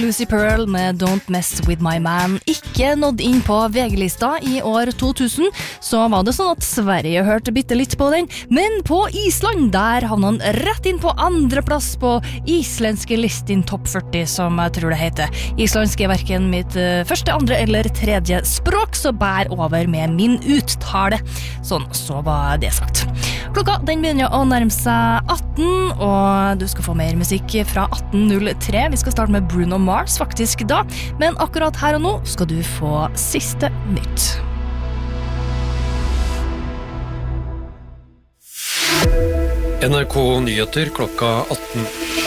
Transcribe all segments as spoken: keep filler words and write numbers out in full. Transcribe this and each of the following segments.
Lucy Pearl med Don't Mess With My Man ikke nådd inn på V G-lista i år to tusen, så var det sånn at Sverige hørte bitte litt på den, men på Island, der havna han rett inn på andre plass på islandske listin topp førti, som jeg tror det heter. Islandsk er hverken mitt første, andre eller tredje språk, så bær over med min uttale. Sånn, så var det sagt. Klokka, den begynner å nærme seg atten, og du skal få mer musikk fra atten null tre. Vi skal starte med Bruno Mars faktisk da, men akkurat her og nå skal du få siste nytt. N R K Nyheter klokka atten.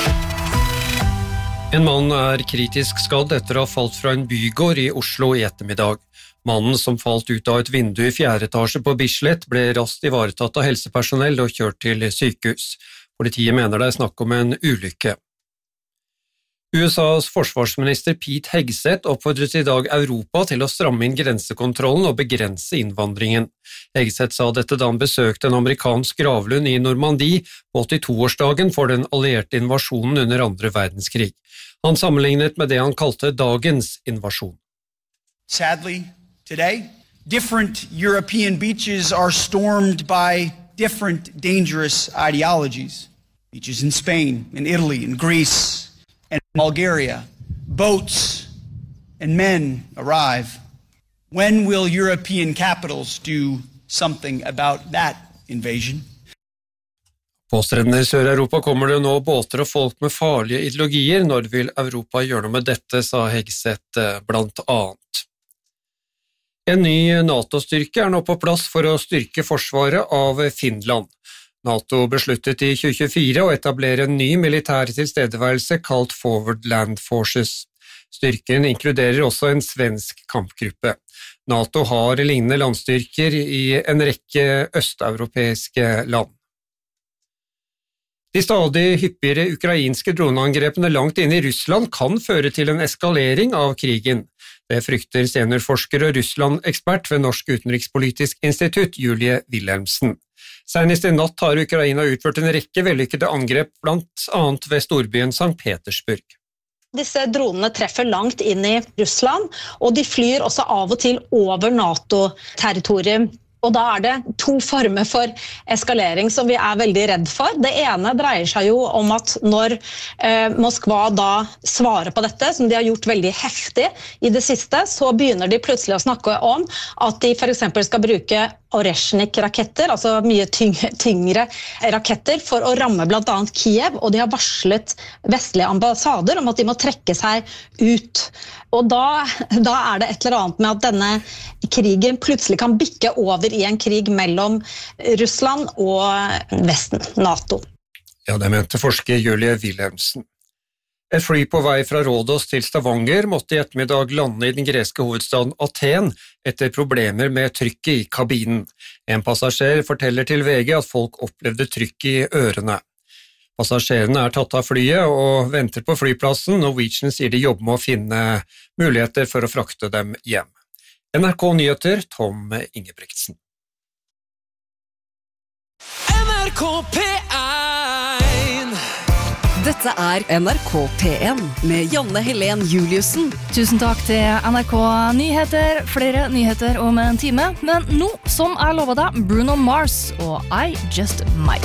En mann er kritisk skadd etter å ha falt fra en bygård i Oslo i ettermiddag. Mannen som falt ut av et vindu i fjerde etasje på Bislett ble raskt ivaretatt av helsepersonell og kjørt til sykehus. Politiet mener det er snakk om en ulykke. U S A's forsvarsminister Pete Hegseth oppfordret i dag Europa til å stramme inn grensekontrollen og begrense innvandringen. Hegseth sa dette da han besøkte en amerikansk gravlund i Normandie på åttito-årsdagen for den allierte invasjonen under andre verdenskrig. Han sammenlignet med det han kalte dagens invasjon. Sadly, today, different European beaches are stormed by different dangerous ideologies. Beaches in Spain, in Italy, in Greece, and Bulgaria, boats and men arrive. When will European capitals do something about that invasion? På strendene i Sør-Europa kommer det nå båter og folk med farlige ideologier. Når vil Europa gjøre noe med dette, sa Hegseth blant annet. En ny NATO-styrke er nå på plass for å styrke forsvaret av Finland. NATO besluttet i tjue tjuefire å etablere en ny militær tilstedeværelse kalt Forward Land Forces. Styrken inkluderer også en svensk kampgruppe. NATO har lignende landstyrker i en rekke østeuropeiske land. De stadig hyppigere ukrainske droneangrepene langt inne i Russland kan føre til en eskalering av krigen. Det frykter seniorforsker og Russland-ekspert ved Norsk Utenrikspolitisk Institutt, Julie Wilhelmsen. Senest i natt har Ukraina utført en rekke vellykkede angrep, blant annet ved storbyen Sankt Petersburg. Disse dronene treffer langt inn i Russland, og de flyr også av og til over NATO-territorium. Og da er det to former for eskalering som vi er veldig redd for. Det ene dreier seg jo om at når eh, Moskva da svarer på dette, som de har gjort veldig heftig i det siste, så begynner de plutselig å snakke om at de for eksempel skal bruke Oreshnik-raketter, altså mye tyng- tyngre raketter, for å ramme blant annet Kiev, og de har varslet vestlige ambassader om at de må trekke seg ut. Og da, da er det et eller annet med at denne krigen plutselig kan bikke over i en krig mellom Russland og Vesten, NATO. Ja, det mente forsker Julie Wilhelmsen. Et fly på vei fra Rådås til Stavanger måtte i ettermiddag lande i den greske hovedstaden Aten etter problemer med trykket i kabinen. En passasjer forteller til V G at folk opplevde trykk i ørene. Passasjerene er tatt av flyet og venter på flyplassen. Norwegian sier de jobber med å finne muligheter for å frakte dem hjem. N R K Nyheter, Tom Ingebrigtsen. N R K P én. Dette er N R K P én med Janne Helen Juliussen. Tusen takk til N R K Nyheter. Flere nyheter om en time. Men nå, som jeg lovet deg, Bruno Mars og I Just Might.